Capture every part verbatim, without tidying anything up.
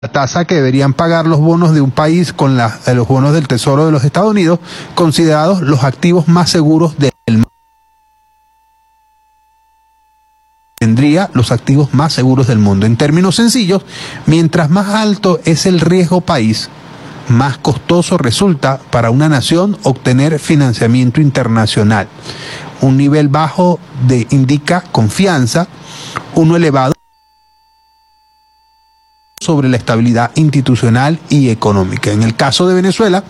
la tasa que deberían pagar los bonos de un país con la, los bonos del Tesoro de los Estados Unidos, considerados los activos más seguros del mundo. Tendría los activos más seguros del mundo. En términos sencillos, mientras más alto es el riesgo país, más costoso resulta para una nación obtener financiamiento internacional. Un nivel bajo de indica confianza, uno elevado sobre la estabilidad institucional y económica. En el caso de Venezuela,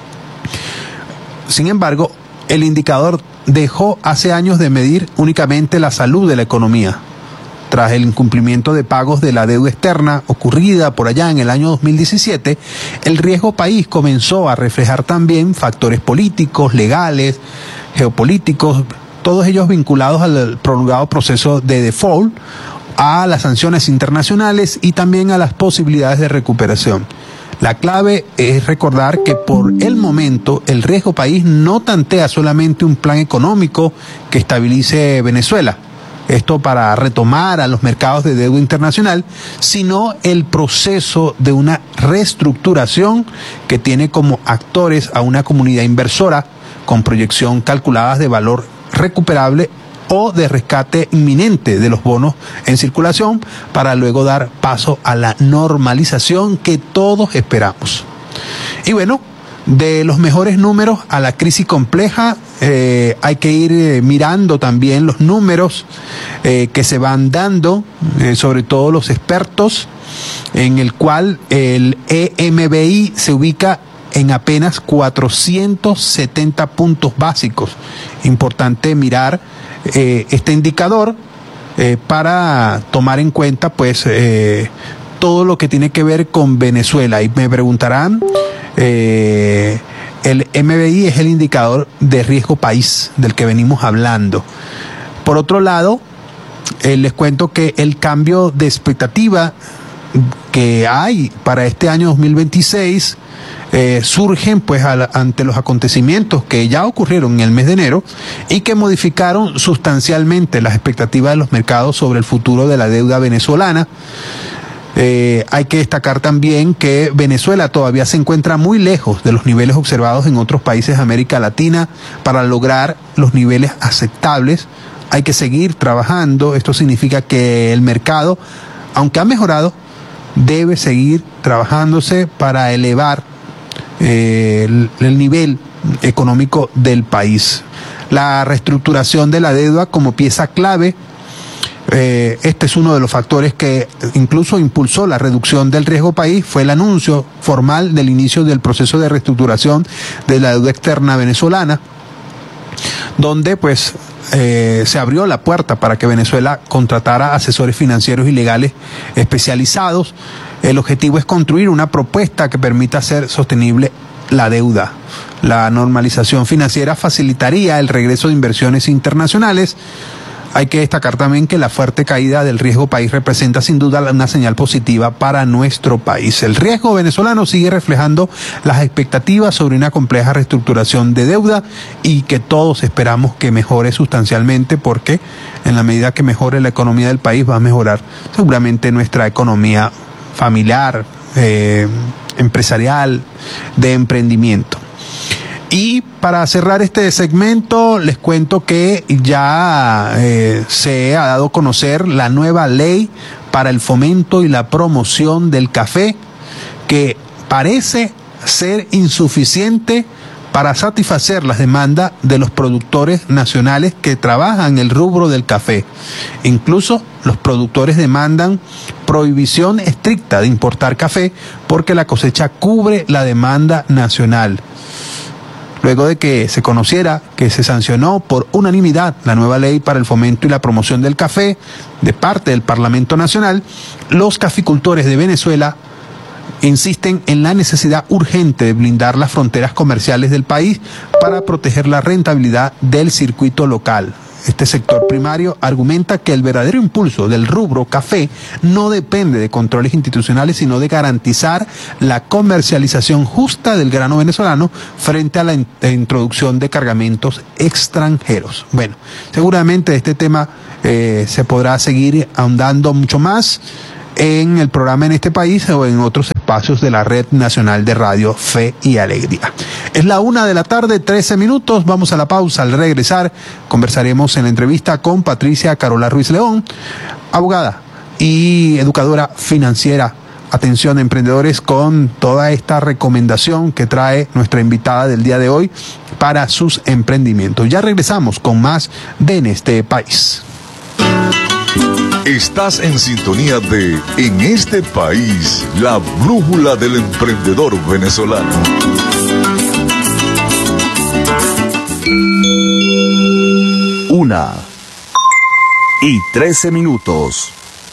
sin embargo, el indicador dejó hace años de medir únicamente la salud de la economía. Tras el incumplimiento de pagos de la deuda externa ocurrida por allá en el año dos mil diecisiete, el riesgo país comenzó a reflejar también factores políticos, legales, geopolíticos, todos ellos vinculados al prolongado proceso de default, a las sanciones internacionales y también a las posibilidades de recuperación. La clave es recordar que por el momento el riesgo país no tantea solamente un plan económico que estabilice Venezuela, esto para retomar a los mercados de deuda internacional, sino el proceso de una reestructuración que tiene como actores a una comunidad inversora con proyección calculadas de valor recuperable o de rescate inminente de los bonos en circulación para luego dar paso a la normalización que todos esperamos. Y bueno, de los mejores números a la crisis compleja, eh, hay que ir eh, mirando también los números eh, que se van dando, eh, sobre todo los expertos, en el cual el E M B I se ubica en apenas cuatrocientos setenta puntos básicos. Importante mirar eh, este indicador eh, para tomar en cuenta pues eh, todo lo que tiene que ver con Venezuela. Y me preguntarán, eh, el M B I es el indicador de riesgo país del que venimos hablando. Por otro lado, eh, les cuento que el cambio de expectativa que hay para este año dos mil veintiséis eh, surgen pues al, ante los acontecimientos que ya ocurrieron en el mes de enero y que modificaron sustancialmente las expectativas de los mercados sobre el futuro de la deuda venezolana. Eh, hay que destacar también que Venezuela todavía se encuentra muy lejos de los niveles observados en otros países de América Latina para lograr los niveles aceptables. Hay que seguir trabajando. Esto significa que el mercado, aunque ha mejorado, debe seguir trabajándose para elevar eh, el, el nivel económico del país. La reestructuración de la deuda como pieza clave, eh, este es uno de los factores que incluso impulsó la reducción del riesgo país, fue el anuncio formal del inicio del proceso de reestructuración de la deuda externa venezolana, donde pues Eh, se abrió la puerta para que Venezuela contratara asesores financieros y legales especializados. El objetivo es construir una propuesta que permita hacer sostenible la deuda. La normalización financiera facilitaría el regreso de inversiones internacionales. Hay que destacar también que la fuerte caída del riesgo país representa sin duda una señal positiva para nuestro país. El riesgo venezolano sigue reflejando las expectativas sobre una compleja reestructuración de deuda y que todos esperamos que mejore sustancialmente, porque en la medida que mejore la economía del país va a mejorar seguramente nuestra economía familiar, eh, empresarial, de emprendimiento. Y para cerrar este segmento, les cuento que ya eh, se ha dado a conocer la nueva ley para el fomento y la promoción del café, que parece ser insuficiente para satisfacer las demandas de los productores nacionales que trabajan en el rubro del café. Incluso los productores demandan prohibición estricta de importar café porque la cosecha cubre la demanda nacional. Luego de que se conociera que se sancionó por unanimidad la nueva ley para el fomento y la promoción del café de parte del Parlamento Nacional, los caficultores de Venezuela insisten en la necesidad urgente de blindar las fronteras comerciales del país para proteger la rentabilidad del circuito local. Este sector primario argumenta que el verdadero impulso del rubro café no depende de controles institucionales, sino de garantizar la comercialización justa del grano venezolano frente a la in- introducción de cargamentos extranjeros. Bueno, seguramente este tema eh, se podrá seguir ahondando mucho más. en el programa En este país o en otros espacios de la Red Nacional de Radio Fe y Alegría. Es la una de la tarde, trece minutos. Vamos a la pausa. Al regresar, conversaremos en la entrevista con Patricia Carola Ruiz León, abogada y educadora financiera. Atención, emprendedores, con toda esta recomendación que trae nuestra invitada del día de hoy para sus emprendimientos. Ya regresamos con más de En este país. Estás en sintonía de En este país, la brújula del emprendedor venezolano. Una y trece minutos.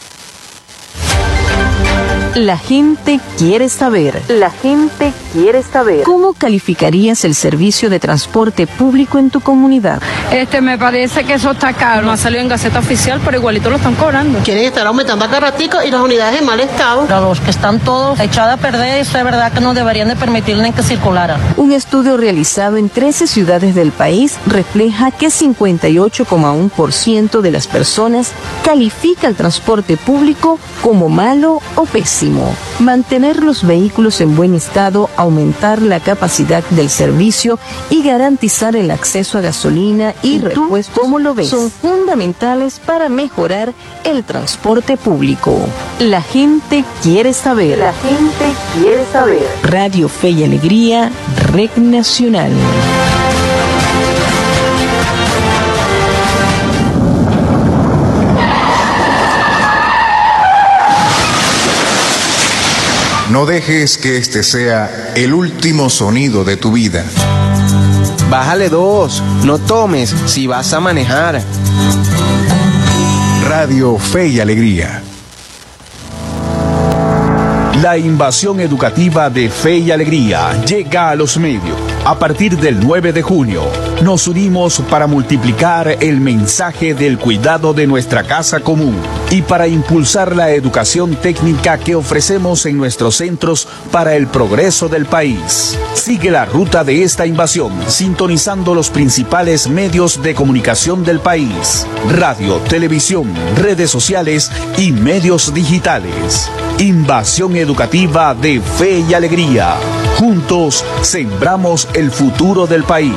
La gente quiere saber. La gente quiere saber. ¿Cómo calificarías el servicio de transporte público en tu comunidad? Este, me parece que eso está caro. No ha salido en Gaceta Oficial, pero igualito lo están cobrando. Quieren estar aumentando acá ratico y las unidades en mal estado. Los que están todos echados a perder, eso es verdad que no deberían de permitirle que circularan. Un estudio realizado en trece ciudades del país refleja que cincuenta y ocho coma uno por ciento de las personas califica el transporte público como malo o pésimo. Mantener los vehículos en buen estado, aumentar la capacidad del servicio y garantizar el acceso a gasolina y, ¿Y repuestos, ¿cómo lo ves? Son fundamentales para mejorar el transporte público. La gente quiere saber. La gente quiere saber. Radio Fe y Alegría, Red Nacional. No dejes que este sea el último sonido de tu vida. Bájale dos, no tomes si vas a manejar. Radio Fe y Alegría. La invasión educativa de Fe y Alegría llega a los medios. A partir del nueve de junio, nos unimos para multiplicar el mensaje del cuidado de nuestra casa común y para impulsar la educación técnica que ofrecemos en nuestros centros para el progreso del país. Sigue la ruta de esta invasión, sintonizando los principales medios de comunicación del país: radio, televisión, redes sociales y medios digitales. Invasión educativa de Fe y Alegría. Juntos sembramos el futuro del país.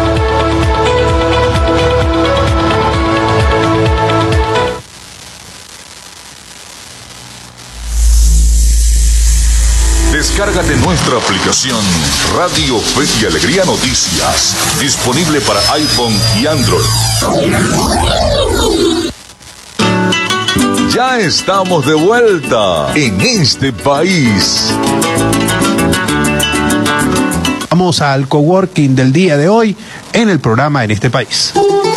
Descárgate nuestra aplicación Radio Fe y Alegría Noticias, disponible para iPhone y Android. Ya estamos de vuelta en este país. Vamos al coworking del día de hoy en el programa En este país.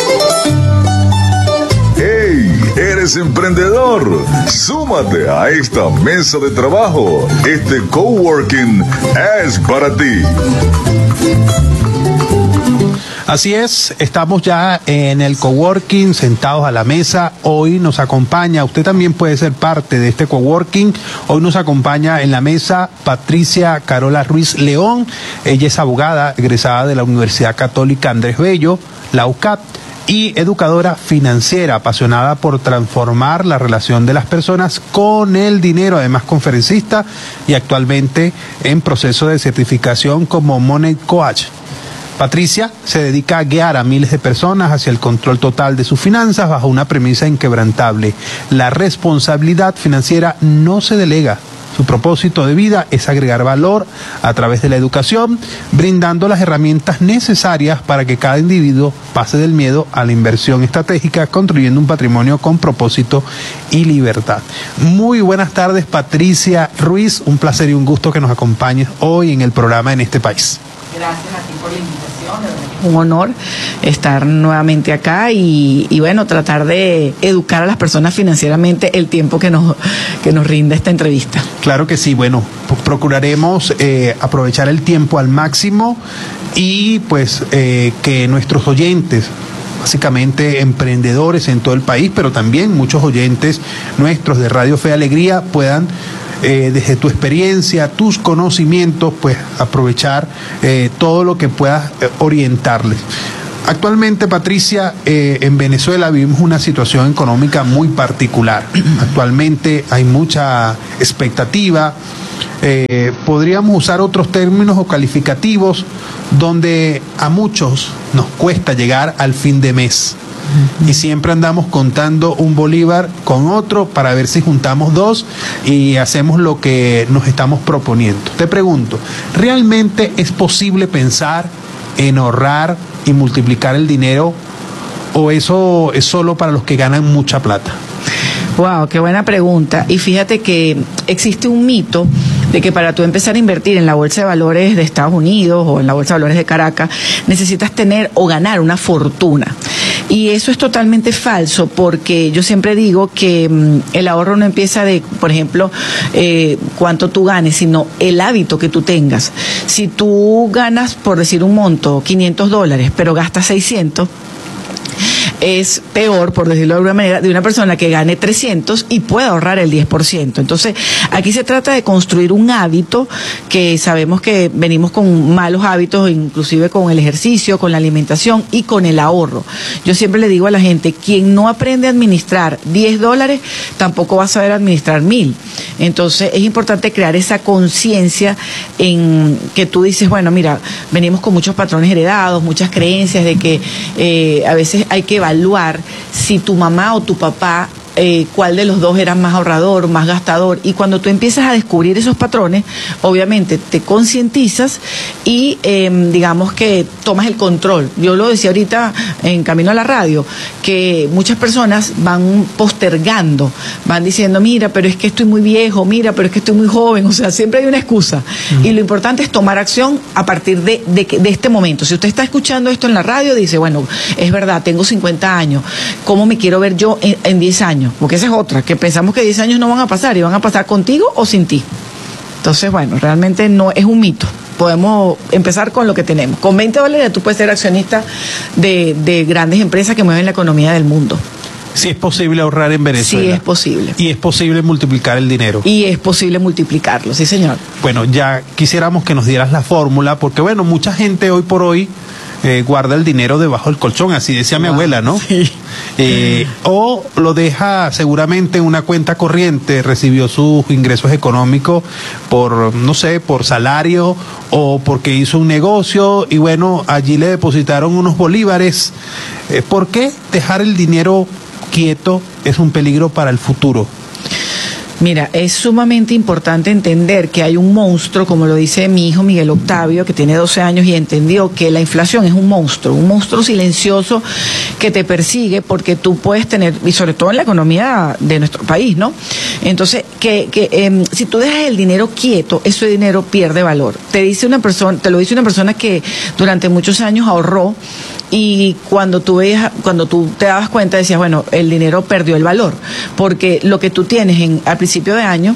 ¡Hey! ¿Eres emprendedor? Súmate a esta mesa de trabajo. Este coworking es para ti. Así es, estamos ya en el coworking, sentados a la mesa. Hoy nos acompaña, usted también puede ser parte de este coworking. Hoy nos acompaña en la mesa Patricia Carola Ruiz León. Ella es abogada egresada de la Universidad Católica Andrés Bello, la U C A P, y educadora financiera, apasionada por transformar la relación de las personas con el dinero, además conferencista y actualmente en proceso de certificación como Money Coach. Patricia se dedica a guiar a miles de personas hacia el control total de sus finanzas bajo una premisa inquebrantable: la responsabilidad financiera no se delega. Su propósito de vida es agregar valor a través de la educación, brindando las herramientas necesarias para que cada individuo pase del miedo a la inversión estratégica, construyendo un patrimonio con propósito y libertad. Muy buenas tardes, Patricia Ruiz. Un placer y un gusto que nos acompañes hoy en el programa En este país. Gracias a ti por la invitación. Un honor estar nuevamente acá y, y bueno, tratar de educar a las personas financieramente el tiempo que nos, que nos rinda esta entrevista. Claro que sí, bueno, pues procuraremos eh, aprovechar el tiempo al máximo y pues eh, que nuestros oyentes, básicamente emprendedores en todo el país, pero también muchos oyentes nuestros de Radio Fe y Alegría puedan Eh, desde tu experiencia, tus conocimientos, pues aprovechar eh, todo lo que puedas eh, orientarles. Actualmente, Patricia, eh, en Venezuela vivimos una situación económica muy particular. Actualmente hay mucha expectativa. Eh, podríamos usar otros términos o calificativos donde a muchos nos cuesta llegar al fin de mes. Y siempre andamos contando un bolívar con otro para ver si juntamos dos y hacemos lo que nos estamos proponiendo. Te pregunto, ¿realmente es posible pensar en ahorrar y multiplicar el dinero, o eso es solo para los que ganan mucha plata? Wow, qué buena pregunta. Y fíjate que existe un mito de que para tú empezar a invertir en la Bolsa de Valores de Estados Unidos o en la Bolsa de Valores de Caracas, necesitas tener o ganar una fortuna. Y eso es totalmente falso, porque yo siempre digo que mmm, el ahorro no empieza de, por ejemplo, eh, cuánto tú ganes, sino el hábito que tú tengas. Si tú ganas, por decir un monto, quinientos dólares, pero gastas seiscientos, es peor, por decirlo de alguna manera, de una persona que gane trescientos y pueda ahorrar el diez por ciento. Entonces, aquí se trata de construir un hábito, que sabemos que venimos con malos hábitos, inclusive con el ejercicio, con la alimentación y con el ahorro. Yo siempre le digo a la gente, quien no aprende a administrar diez dólares, tampoco va a saber administrar mil. Entonces, es importante crear esa conciencia en que tú dices, bueno, mira, venimos con muchos patrones heredados, muchas creencias de que eh, a veces hay que evaluar si tu mamá o tu papá, eh, cuál de los dos era más ahorrador, más gastador, y cuando tú empiezas a descubrir esos patrones, obviamente te concientizas y eh, digamos que tomas el control. Yo lo decía ahorita en camino a la radio, que muchas personas van postergando, van diciendo, mira, pero es que estoy muy viejo, mira, pero es que estoy muy joven, o sea, siempre hay una excusa. Uh-huh. Y lo importante es tomar acción a partir de, de, de este momento. Si usted está escuchando esto en la radio, dice, bueno, es verdad, tengo cincuenta años, ¿cómo me quiero ver yo en, en diez años? Porque esa es otra, que pensamos que diez años no van a pasar, y van a pasar contigo o sin ti. Entonces, bueno, realmente no es un mito. Podemos empezar con lo que tenemos. Con veinte dólares tú puedes ser accionista de, de grandes empresas que mueven la economía del mundo. Sí es posible ahorrar en Venezuela. Sí es posible. Y es posible multiplicar el dinero. Y es posible multiplicarlo, sí señor. Bueno, ya quisiéramos que nos dieras la fórmula, porque bueno, mucha gente hoy por hoy eh, guarda el dinero debajo del colchón, así decía wow. mi abuela, ¿no? Sí. Eh, o lo deja seguramente en una cuenta corriente, recibió sus ingresos económicos por, no sé, por salario o porque hizo un negocio y bueno, allí le depositaron unos bolívares. Eh, ¿Por qué dejar el dinero quieto es un peligro para el futuro? Mira, es sumamente importante entender que hay un monstruo, como lo dice mi hijo Miguel Octavio, que tiene doce años y entendió que la inflación es un monstruo, un monstruo silencioso que te persigue porque tú puedes tener, y sobre todo en la economía de nuestro país, ¿no? Entonces, que, que eh, si tú dejas el dinero quieto, ese dinero pierde valor. Te dice una persona, te lo dice una persona que durante muchos años ahorró, y cuando tú veías, cuando tú te dabas cuenta decías, bueno, el dinero perdió el valor, porque lo que tú tienes en al principio de año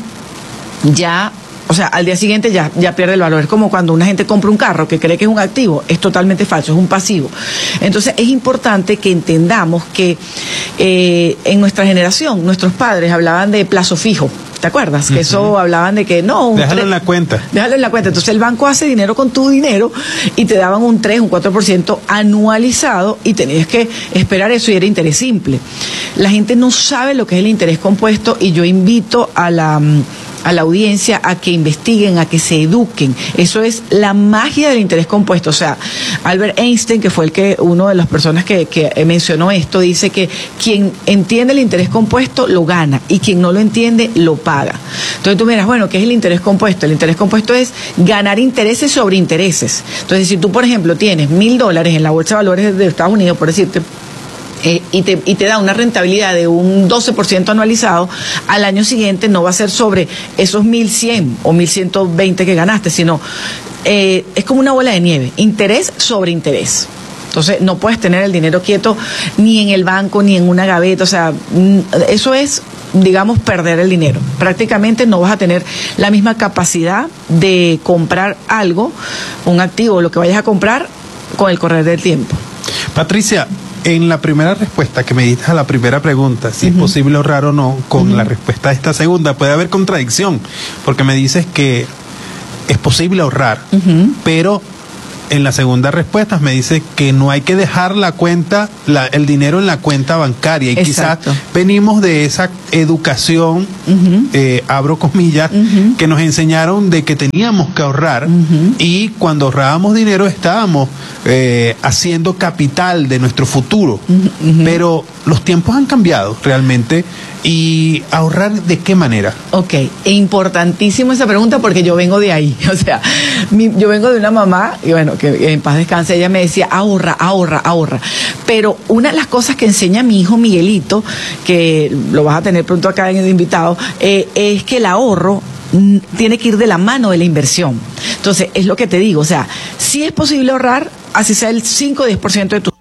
ya, o sea, al día siguiente ya, ya pierde el valor. Es como cuando una gente compra un carro que cree que es un activo, es totalmente falso, es un pasivo. Entonces es importante que entendamos que eh, en nuestra generación, nuestros padres hablaban de plazo fijo. ¿Te acuerdas? Uh-huh. Que eso hablaban de que no... Un déjalo tres, en la cuenta. Déjalo en la cuenta. Entonces el banco hace dinero con tu dinero y te daban un tres, un cuatro por ciento anualizado y tenías que esperar eso y era interés simple. La gente no sabe lo que es el interés compuesto y yo invito a la... a la audiencia a que investiguen, a que se eduquen. Eso es la magia del interés compuesto. O sea, Albert Einstein, que fue el que uno de las personas que, que mencionó esto, dice que quien entiende el interés compuesto lo gana y quien no lo entiende lo paga. Entonces tú miras, bueno, ¿qué es el interés compuesto? El interés compuesto es ganar intereses sobre intereses. Entonces, si tú, por ejemplo, tienes mil dólares en la Bolsa de Valores de Estados Unidos, por decirte, Eh, y, te, y te da una rentabilidad de un doce por ciento anualizado, al año siguiente no va a ser sobre esos mil cien o mil ciento veinte que ganaste, sino eh, es como una bola de nieve, interés sobre interés. Entonces no puedes tener el dinero quieto ni en el banco ni en una gaveta, o sea, eso es, digamos, perder el dinero. Prácticamente no vas a tener la misma capacidad de comprar algo, un activo, lo que vayas a comprar con el correr del tiempo. Patricia, en la primera respuesta que me diste a la primera pregunta, si uh-huh. es posible ahorrar o no, con uh-huh. la respuesta a esta segunda puede haber contradicción, porque me dices que es posible ahorrar, uh-huh. pero en la segunda respuesta me dice que no hay que dejar la cuenta, la, el dinero en la cuenta bancaria. Y Exacto. quizás venimos de esa educación, uh-huh. eh, abro comillas, uh-huh. que nos enseñaron de que teníamos que ahorrar, uh-huh. y cuando ahorrábamos dinero estábamos eh, haciendo capital de nuestro futuro. Uh-huh. Pero los tiempos han cambiado realmente. ¿Y ahorrar de qué manera? Ok, e importantísimo esa pregunta porque yo vengo de ahí, o sea, mi, yo vengo de una mamá, y bueno, que en paz descanse, ella me decía, ahorra, ahorra, ahorra, pero una de las cosas que enseña mi hijo Miguelito, que lo vas a tener pronto acá en el invitado, eh, es que el ahorro tiene que ir de la mano de la inversión. Entonces, es lo que te digo, o sea, sí es posible ahorrar, así sea el cinco o diez por ciento de tu